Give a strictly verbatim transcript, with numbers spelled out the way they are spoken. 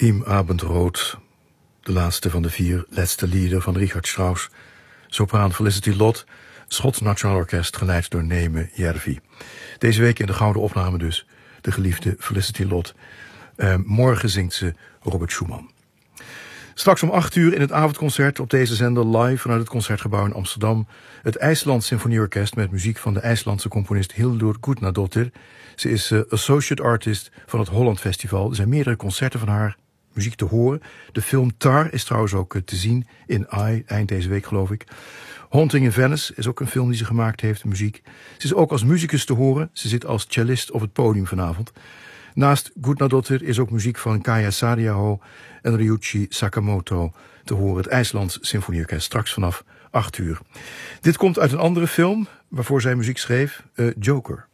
Im Abendrot, de laatste van de vier laatste lieder van Richard Strauss. Sopraan Felicity Lott, Schots Nationaal Orkest, geleid door Neeme Järvi. Deze week in de gouden opname dus, de geliefde Felicity Lott. Uh, morgen zingt ze Robert Schumann. Straks om acht uur in het avondconcert op deze zender live vanuit het Concertgebouw in Amsterdam. Het IJsland Symfonieorkest met muziek van de IJslandse componist Hildur Gudnadóttir. Ze is uh, associate artist van het Holland Festival. Er zijn meerdere concerten van haar muziek te horen. De film Tar is trouwens ook uh, te zien in Eye, eind deze week geloof ik. Haunting in Venice is ook een film die ze gemaakt heeft, muziek. Ze is ook als muzikus te horen. Ze zit als cellist op het podium vanavond. Naast Gudnadóttir is ook muziek van Kaya Saariaho en Ryuichi Sakamoto te horen. Het IJslands Symfonieorkest straks vanaf acht uur. Dit komt uit een andere film waarvoor zij muziek schreef, uh, Joker.